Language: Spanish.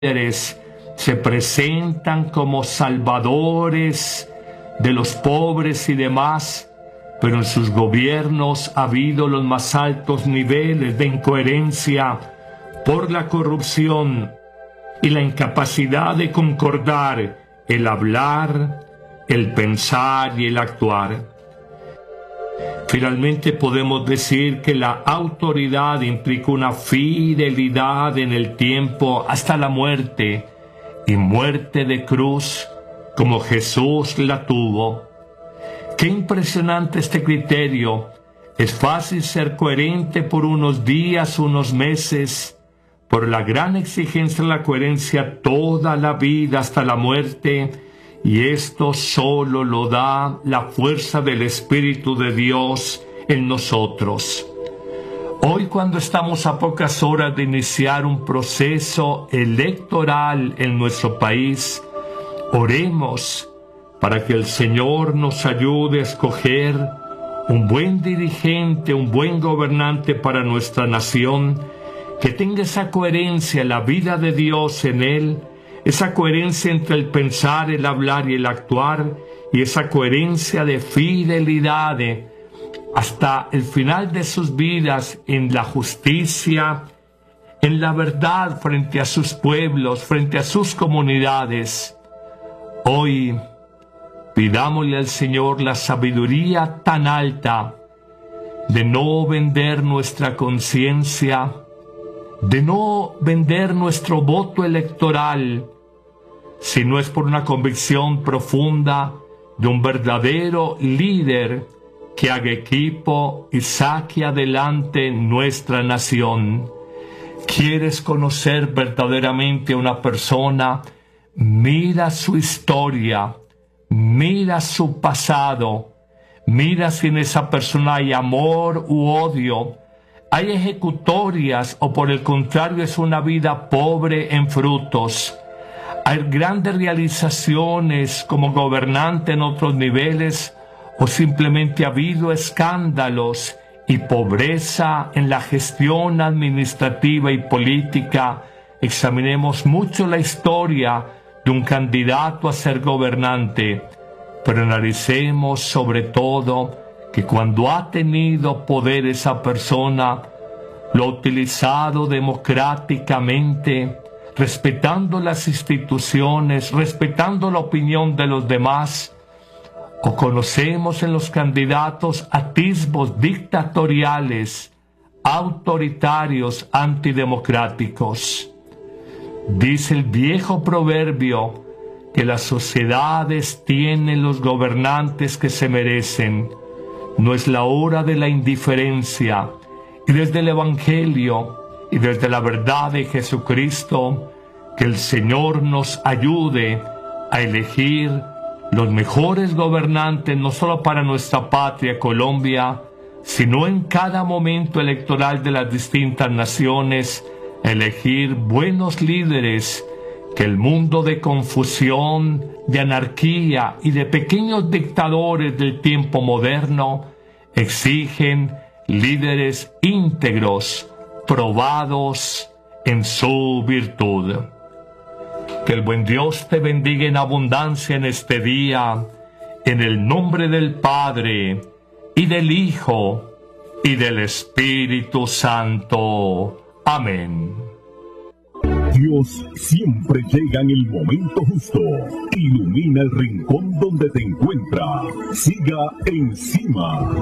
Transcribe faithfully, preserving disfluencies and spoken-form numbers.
líderes se presentan como salvadores de los pobres y demás, pero en sus gobiernos ha habido los más altos niveles de incoherencia por la corrupción y la incapacidad de concordar el hablar, el pensar y el actuar. Finalmente podemos decir que la autoridad implica una fidelidad en el tiempo hasta la muerte, y muerte de cruz, como Jesús la tuvo. Qué impresionante este criterio. Es fácil ser coherente por unos días, unos meses, por la gran exigencia de la coherencia toda la vida hasta la muerte, y esto solo lo da la fuerza del Espíritu de Dios en nosotros. Hoy, cuando estamos a pocas horas de iniciar un proceso electoral en nuestro país, oremos para que el Señor nos ayude a escoger un buen dirigente, un buen gobernante para nuestra nación, que tenga esa coherencia, la vida de Dios en él, esa coherencia entre el pensar, el hablar y el actuar, y esa coherencia de fidelidad hasta el final de sus vidas en la justicia, en la verdad frente a sus pueblos, frente a sus comunidades. Hoy pidámosle al Señor la sabiduría tan alta de no vender nuestra conciencia, de no vender nuestro voto electoral, si no es por una convicción profunda de un verdadero líder que haga equipo y saque adelante nuestra nación. ¿Quieres conocer verdaderamente a una persona? Mira su historia, mira su pasado, mira si en esa persona hay amor u odio, hay ejecutorias o por el contrario es una vida pobre en frutos. Hay grandes realizaciones como gobernante en otros niveles o simplemente ha habido escándalos y pobreza en la gestión administrativa y política. Examinemos mucho la historia de un candidato a ser gobernante, pero analicemos sobre todo que cuando ha tenido poder esa persona, lo ha utilizado democráticamente, respetando las instituciones, respetando la opinión de los demás, o conocemos en los candidatos atisbos dictatoriales, autoritarios, antidemocráticos. Dice el viejo proverbio que las sociedades tienen los gobernantes que se merecen. No es la hora de la indiferencia, y desde el Evangelio y desde la verdad de Jesucristo, que el Señor nos ayude a elegir los mejores gobernantes, no solo para nuestra patria Colombia, sino en cada momento electoral de las distintas naciones, elegir buenos líderes, que el mundo de confusión, de anarquía y de pequeños dictadores del tiempo moderno exigen líderes íntegros, probados en su virtud. Que el buen Dios te bendiga en abundancia en este día, en el nombre del Padre, y del Hijo, y del Espíritu Santo. Amén. Dios siempre llega en el momento justo. Ilumina el rincón donde te encuentras. Siga encima.